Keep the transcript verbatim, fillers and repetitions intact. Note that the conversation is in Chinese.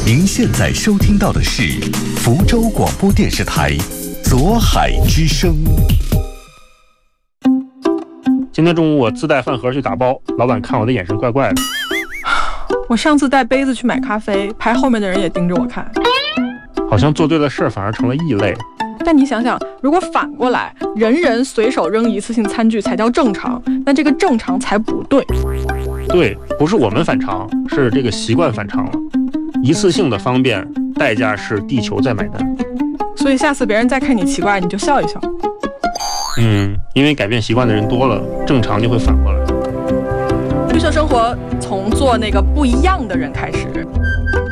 您现在收听到的是福州广播电视台左海之声。 今天中午我自带饭盒去打包，老板看我的眼神怪怪的。 我上次带杯子去买咖啡，排后面的人也盯着我看， 好像做对了事儿反而成了异类。 但你想想，如果反过来，人人随手扔一次性餐具才叫正常，那这个正常才不对。 对，不是我们反常，是这个习惯反常了。一次性的方便，代价是地球在买单。 所以下次别人再看你奇怪，你就笑一笑。 嗯，因为改变习惯的人多了，正常就会反过来。 绿色生活从做那个不一样的人开始。